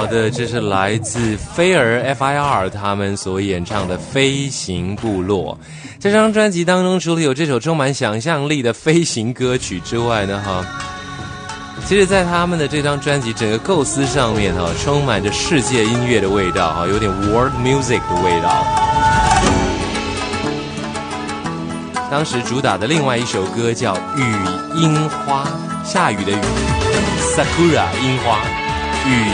到的，这是来自飞儿 FIR 他们所演唱的《飞行部落》。这张专辑当中，除了有这首充满想象力的飞行歌曲之外呢，其实在他们的这张专辑整个构思上面充满着世界音乐的味道有点 world music 的味道。当时主打的另外一首歌叫《雨樱花》，下雨的雨 ，Sakura 樱花，雨